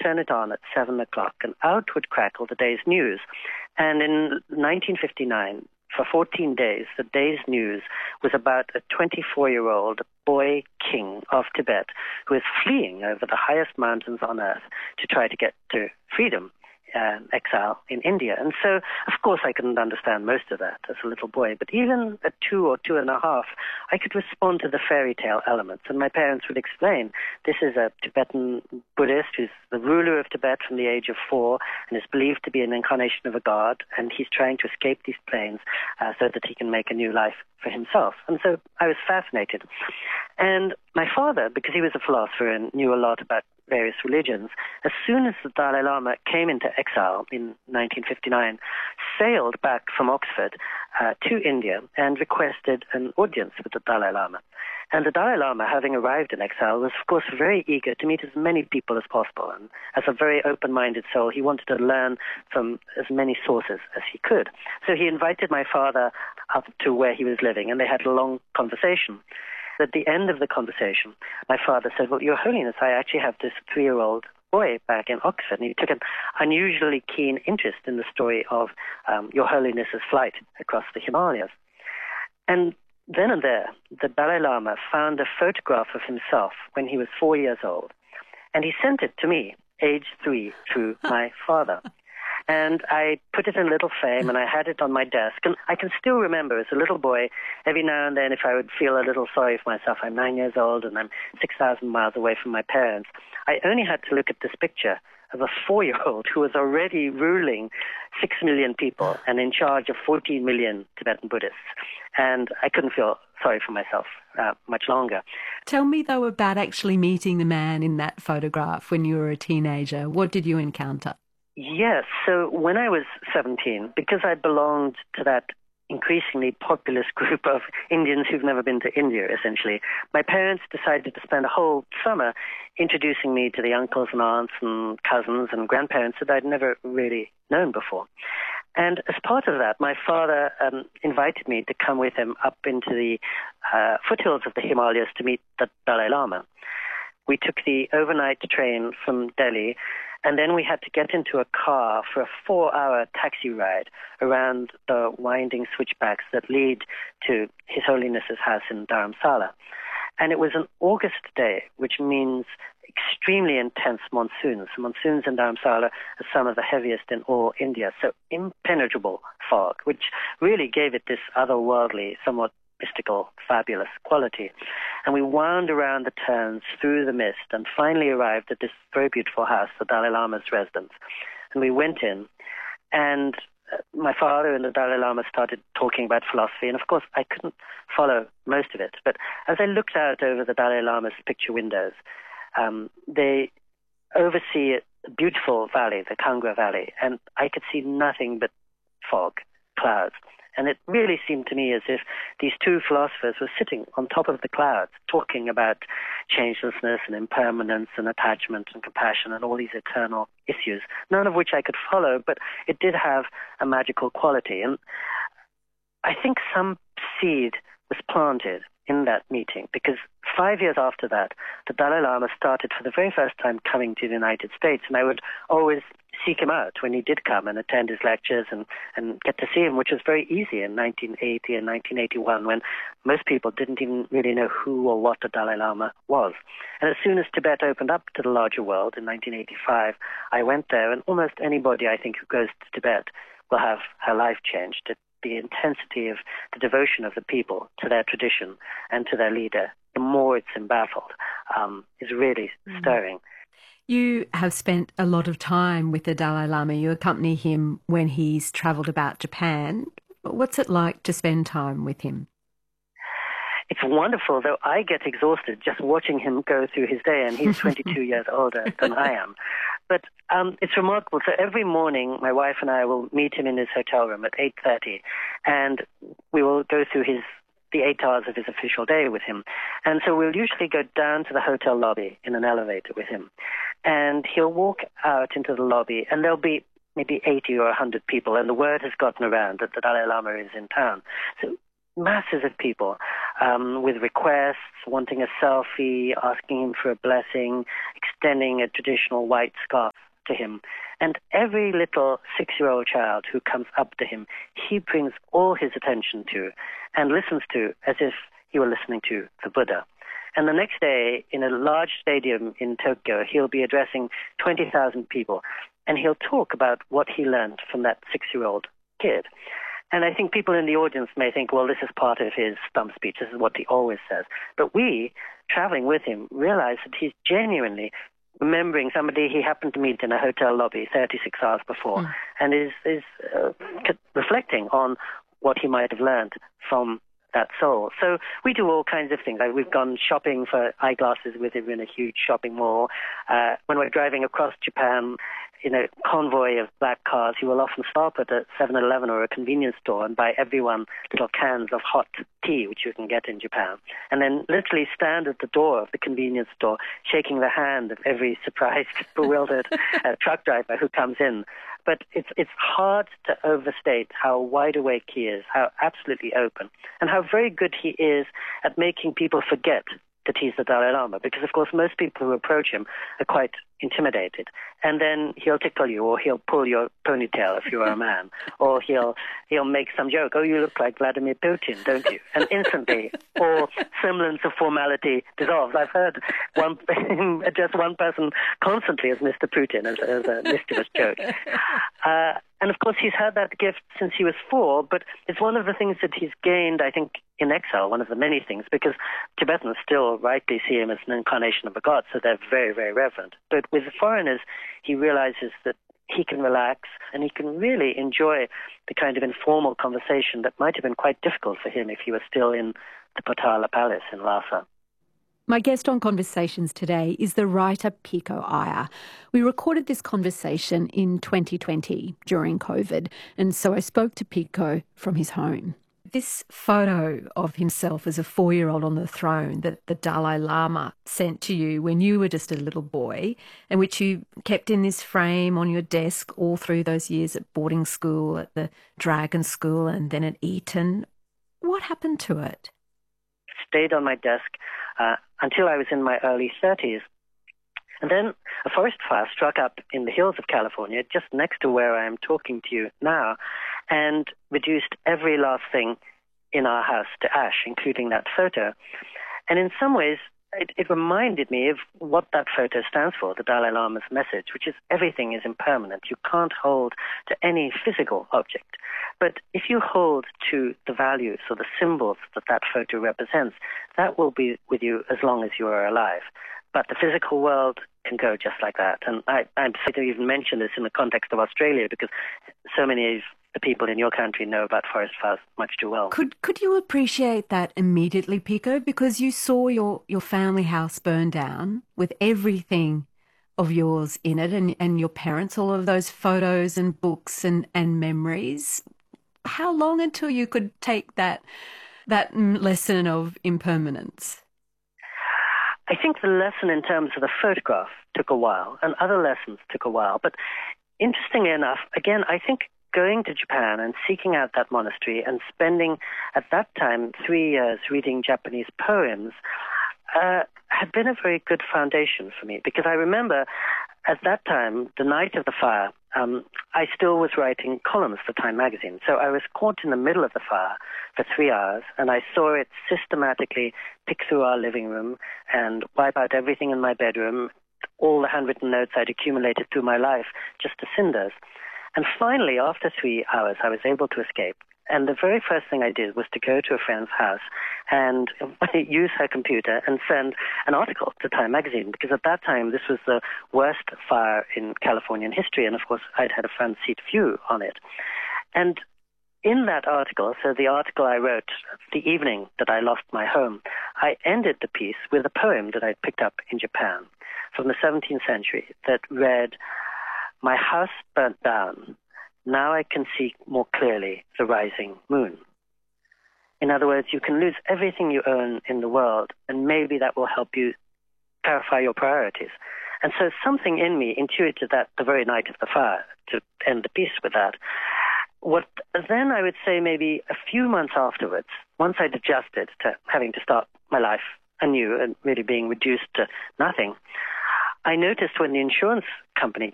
turn it on at 7 o'clock, and out would crackle the day's news. And in 1959, for 14 days, the day's news was about a 24-year-old boy king of Tibet who is fleeing over the highest mountains on earth to try to get to freedom, exile in India. And so, of course, I couldn't understand most of that as a little boy, but even at 2 or 2.5, I could respond to the fairy tale elements. And my parents would explain, this is a Tibetan Buddhist who's the ruler of Tibet from the age of 4 and is believed to be an incarnation of a god, and he's trying to escape these plains so that he can make a new life for himself. And so I was fascinated. And my father, because he was a philosopher and knew a lot about various religions, as soon as the Dalai Lama came into exile in 1959, sailed back from Oxford to India and requested an audience with the Dalai Lama. And the Dalai Lama, having arrived in exile, was, of course, very eager to meet as many people as possible. And as a very open-minded soul, he wanted to learn from as many sources as he could. So he invited my father up to where he was living, and they had a long conversation. At the end of the conversation, my father said, well, Your Holiness, I actually have this 3-year-old boy back in Oxford, and he took an unusually keen interest in the story of Your Holiness's flight across the Himalayas. And then and there, the Dalai Lama found a photograph of himself when he was 4 years old, and he sent it to me, age 3, through my father. And I put it in a little frame, and I had it on my desk. And I can still remember, as a little boy, every now and then, if I would feel a little sorry for myself, I'm 9 years old and I'm 6,000 miles away from my parents, I only had to look at this picture of a 4-year-old who was already ruling 6 million people and in charge of 14 million Tibetan Buddhists. And I couldn't feel sorry for myself much longer. Tell me, though, about actually meeting the man in that photograph when you were a teenager. What did you encounter? Yes, so when I was 17, because I belonged to that increasingly populous group of Indians who've never been to India, essentially, my parents decided to spend a whole summer introducing me to the uncles and aunts and cousins and grandparents that I'd never really known before. And as part of that, my father invited me to come with him up into the foothills of the Himalayas to meet the Dalai Lama. We took the overnight train from Delhi, and then we had to get into a car for a 4-hour taxi ride around the winding switchbacks that lead to His Holiness's house in Dharamsala. And it was an August day, which means extremely intense monsoons. Monsoons in Dharamsala are some of the heaviest in all India, so impenetrable fog, which really gave it this otherworldly, somewhat mystical, fabulous quality. And we wound around the turns through the mist and finally arrived at this very beautiful house, the Dalai Lama's residence. And we went in, and my father and the Dalai Lama started talking about philosophy, and of course I couldn't follow most of it. But as I looked out over the Dalai Lama's picture windows, they oversee a beautiful valley, the Kangra Valley, and I could see nothing but fog, clouds. And it really seemed to me as if these two philosophers were sitting on top of the clouds, talking about changelessness and impermanence and attachment and compassion and all these eternal issues, none of which I could follow, but it did have a magical quality. And I think some seed was planted in that meeting, because 5 years after that, the Dalai Lama started for the very first time coming to the United States, and I would always seek him out when he did come and attend his lectures and get to see him, which was very easy in 1980 and 1981, when most people didn't even really know who or what the Dalai Lama was. And as soon as Tibet opened up to the larger world in 1985, I went there, and almost anybody, I think, who goes to Tibet will have her life changed. The intensity of the devotion of the people to their tradition and to their leader, the more it's embattled, is really stirring. You have spent a lot of time with the Dalai Lama. You accompany him when he's travelled about Japan. What's it like to spend time with him? It's wonderful, though I get exhausted just watching him go through his day, and he's 22 years older than I am. But it's remarkable. So every morning, my wife and I will meet him in his hotel room at 8:30, and we will go through the 8 hours of his official day with him. And so we'll usually go down to the hotel lobby in an elevator with him. And he'll walk out into the lobby, and there'll be maybe 80 or 100 people, and the word has gotten around that the Dalai Lama is in town. So masses of people with requests, wanting a selfie, asking him for a blessing, extending a traditional white scarf to him. And every little 6-year-old child who comes up to him, he brings all his attention to and listens to as if he were listening to the Buddha. And the next day, in a large stadium in Tokyo, he'll be addressing 20,000 people, and he'll talk about what he learned from that 6-year-old kid. And I think people in the audience may think, well, this is part of his stump speech. This is what he always says. But we, traveling with him, realize that he's genuinely remembering somebody he happened to meet in a hotel lobby 36 hours before, and is reflecting on what he might have learned from that soul. So we do all kinds of things. Like we've gone shopping for eyeglasses with him in a huge shopping mall. When we're driving across Japan in a convoy of black cars, he will often stop at a 7-Eleven or a convenience store and buy everyone little cans of hot tea, which you can get in Japan, and then literally stand at the door of the convenience store, shaking the hand of every surprised, bewildered truck driver who comes in. But it's hard to overstate how wide awake he is, how absolutely open, and how very good he is at making people forget that he's the Dalai Lama, because, of course, most people who approach him are quite intimidated. And then he'll tickle you, or he'll pull your ponytail if you're a man, or he'll make some joke, oh, you look like Vladimir Putin, don't you? And instantly, all semblance of formality dissolves. I've heard him address one person constantly as Mr. Putin, as a mischievous joke. And, of course, he's had that gift since he was 4, but it's one of the things that he's gained, I think, in exile, one of the many things, because Tibetans still rightly see him as an incarnation of a god, so they're very, very reverent. But with the foreigners, he realizes that he can relax and he can really enjoy the kind of informal conversation that might have been quite difficult for him if he was still in the Potala Palace in Lhasa. My guest on Conversations today is the writer Pico Iyer. We recorded this conversation in 2020 during COVID, and so I spoke to Pico from his home. This photo of himself as a 4-year-old on the throne that the Dalai Lama sent to you when you were just a little boy, and which you kept in this frame on your desk all through those years at boarding school, at the Dragon School, and then at Eton. What happened to it? Stayed on my desk until I was in my early 30s. And then a forest fire struck up in the hills of California, just next to where I am talking to you now, and reduced every last thing in our house to ash, including that photo. And in some ways, it reminded me of what that photo stands for, the Dalai Lama's message, which is everything is impermanent. You can't hold to any physical object. But if you hold to the values or the symbols that that photo represents, that will be with you as long as you are alive. But the physical world can go just like that. And I'm sorry to even mention this in the context of Australia, because so many of the people in your country know about forest fires much too well. Could you appreciate that immediately, Pico? Because you saw your family house burn down with everything of yours in it, and your parents, all of those photos and books and memories. How long until you could take that lesson of impermanence? I think the lesson in terms of the photograph took a while, and other lessons took a while. But interestingly enough, again, I think going to Japan and seeking out that monastery and spending, at that time, 3 years reading Japanese poems had been a very good foundation for me. Because I remember at that time, the night of the fire, I still was writing columns for Time magazine. So I was caught in the middle of the fire for 3 hours, and I saw it systematically pick through our living room and wipe out everything in my bedroom, all the handwritten notes I'd accumulated through my life, just to cinders. And finally, after 3 hours, I was able to escape. And the very first thing I did was to go to a friend's house and use her computer and send an article to Time magazine, because at that time this was the worst fire in Californian history, and of course I'd had a front seat view on it. And in that article, so the article I wrote the evening that I lost my home, I ended the piece with a poem that I'd picked up in Japan from the 17th century that read, "My house burnt down. Now I can see more clearly the rising moon." In other words, you can lose everything you own in the world, and maybe that will help you clarify your priorities. And so something in me intuited that the very night of the fire, to end the piece with that, What then I would say maybe a few months afterwards, once I'd adjusted to having to start my life anew and really being reduced to nothing, I noticed when the insurance company